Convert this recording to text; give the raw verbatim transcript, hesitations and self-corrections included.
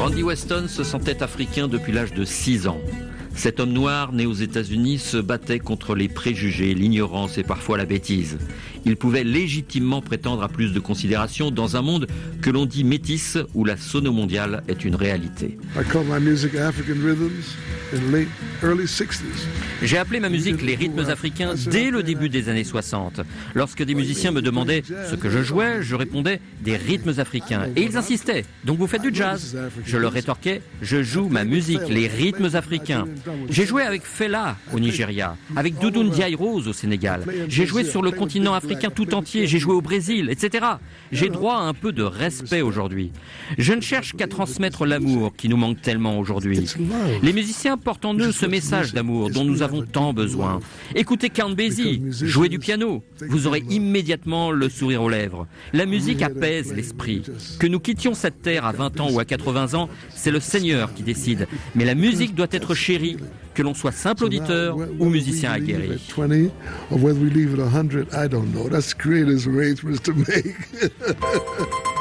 Randy Weston se sentait africain depuis l'âge de six ans. Cet homme noir, né aux États-Unis, se battait contre les préjugés, l'ignorance et parfois la bêtise. Il pouvait légitimement prétendre à plus de considération dans un monde que l'on dit métis, où la sono mondiale est une réalité. J'ai appelé ma musique les rythmes africains dès le début des années soixante. Lorsque des musiciens me demandaient ce que je jouais, je répondais des rythmes africains. Et ils insistaient, donc vous faites du jazz? Je leur rétorquais, je joue ma musique, les rythmes africains. J'ai joué avec Fela au Nigeria, avec Doudou Ndiaye Rose au Sénégal. J'ai joué sur le continent africain tout entier, j'ai joué au Brésil, et cetera. J'ai droit à un peu de respect aujourd'hui. Je ne cherche qu'à transmettre l'amour qui nous manque tellement aujourd'hui. Les musiciens portent en eux ce message d'amour dont nous avons tant besoin. Écoutez Count Basie, jouez du piano, vous aurez immédiatement le sourire aux lèvres. La musique apaise l'esprit. Que nous quittions cette terre à vingt ans ou à quatre-vingts ans, c'est le Seigneur qui décide. Mais la musique doit être chérie, que l'on soit simple auditeur ou musicien aguerri. Creator's arrangements to make.